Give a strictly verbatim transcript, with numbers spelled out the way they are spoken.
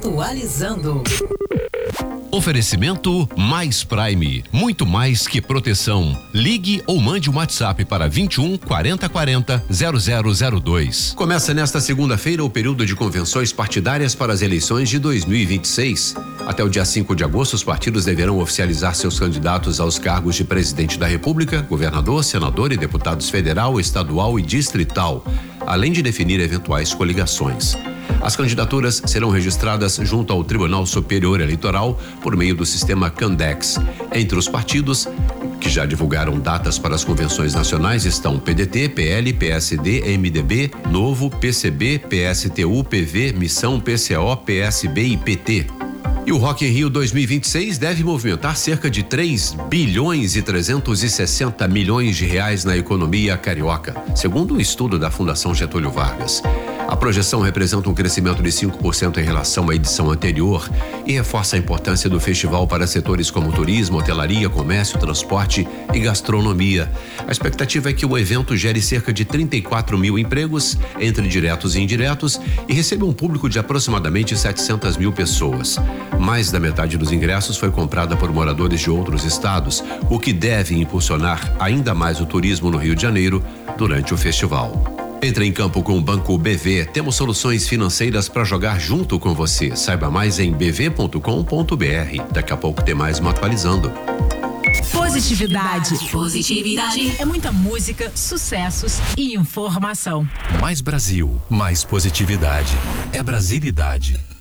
Atualizando. Oferecimento Mais Prime, muito mais que proteção. Ligue ou mande um WhatsApp para vinte e um, quarenta, quarenta, zero zero zero dois. Começa nesta segunda-feira o período de convenções partidárias para as eleições de dois mil e vinte e seis. Até o dia cinco de agosto, os partidos deverão oficializar seus candidatos aos cargos de presidente da República, governador, senador e deputados federal, estadual e distrital, além de definir eventuais coligações. As candidaturas serão registradas junto ao Tribunal Superior Eleitoral por meio do sistema Candex. Entre os partidos que já divulgaram datas para as convenções nacionais estão P D T, P L, P S D, M D B, Novo, P C B, P S T U, P V, Missão, P C O, P S B e P T. E o Rock in Rio dois mil e vinte e seis deve movimentar cerca de três bilhões e trezentos e sessenta milhões de reais na economia carioca, segundo um estudo da Fundação Getúlio Vargas. A projeção representa um crescimento de cinco por cento em relação à edição anterior e reforça a importância do festival para setores como turismo, hotelaria, comércio, transporte e gastronomia. A expectativa é que o evento gere cerca de trinta e quatro mil empregos, entre diretos e indiretos, e receba um público de aproximadamente setecentas mil pessoas. Mais da metade dos ingressos foi comprada por moradores de outros estados, o que deve impulsionar ainda mais o turismo no Rio de Janeiro durante o festival. Entre em campo com o Banco B V. Temos soluções financeiras para jogar junto com você. Saiba mais em b v ponto com ponto b r. Daqui a pouco tem mais um Atualizando. Positividade. Positividade. É muita música, sucessos e informação. Mais Brasil, mais positividade. É Brasilidade.